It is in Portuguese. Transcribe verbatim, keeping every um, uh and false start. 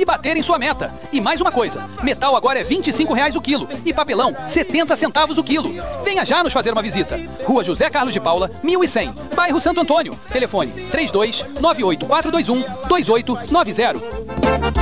e baterem sua meta. E mais uma coisa, metal agora é vinte e cinco reais o quilo e papelão setenta centavos o quilo. Venha já nos fazer uma visita. Rua José Carlos de Paula, mil e cem, bairro Santo Antônio. Telefone três dois nove oito quatro dois um dois oito nove zero.